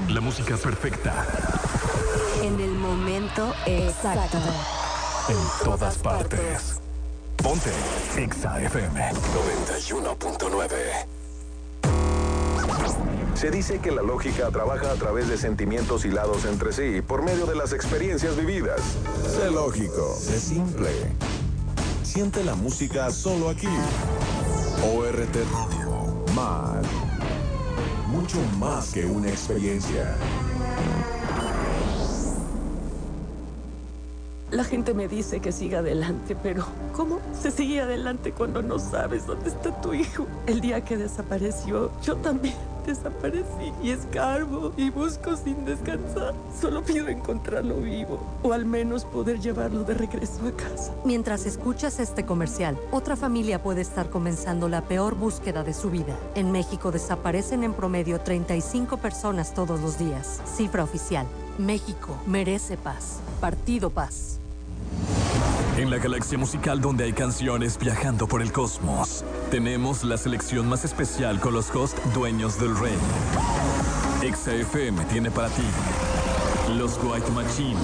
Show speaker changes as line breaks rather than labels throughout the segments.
La música perfecta.
En el momento exacto.
En todas partes. Ponte Exa FM 91.9.
Se dice que la lógica trabaja a través de sentimientos hilados entre sí por medio de las experiencias vividas. Sé lógico, sé simple. Siente la música solo aquí. ORT Radio. Más. Mucho más que una experiencia.
La gente me dice que siga adelante, pero ¿cómo se sigue adelante cuando no sabes dónde está tu hijo? El día que desapareció, yo también desaparecí y escarbo y busco sin descansar. Solo pido encontrarlo vivo o al menos poder llevarlo de regreso a casa.
Mientras escuchas este comercial, otra familia puede estar comenzando la peor búsqueda de su vida. En México desaparecen en promedio 35 personas todos los días. Cifra oficial. México merece paz. Partido Paz.
En la galaxia musical donde hay canciones viajando por el cosmos, tenemos la selección más especial con los hosts dueños del rey. Exa FM tiene para ti los White Machine.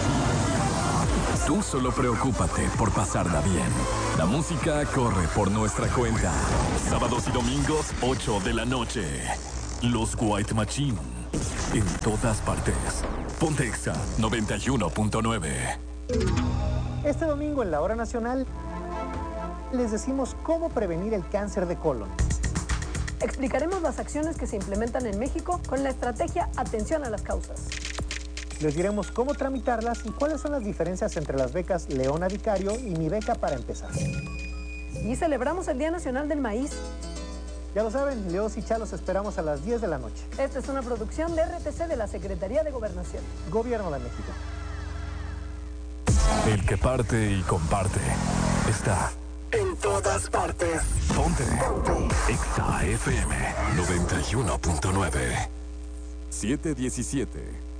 Tú solo preocúpate por pasarla bien. La música corre por nuestra cuenta. Sábados y domingos, 8 de la noche. Los White Machine. En todas partes. Ponte Exa 91.9.
Este domingo en la Hora Nacional les decimos cómo prevenir el cáncer de colon.
Explicaremos las acciones que se implementan en México con la estrategia Atención a las Causas.
Les diremos cómo tramitarlas y cuáles son las diferencias entre las becas Leona Vicario y Mi Beca para Empezar.
Y celebramos el Día Nacional del Maíz.
Ya lo saben, Leos y Chalos esperamos a las 10 de la noche.
Esta es una producción de RTC de la Secretaría de Gobernación.
Gobierno de México.
El que parte y comparte está en todas partes. Ponte Exa FM 91.9. 717.